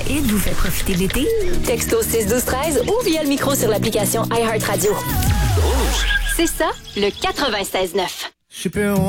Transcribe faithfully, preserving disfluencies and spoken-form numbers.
hit vous fait profiter de l'été? Texto six douze treize ou via le micro sur l'application iHeartRadio. Rouge. C'est ça, le quatre-vingt-seize neuf. Je peux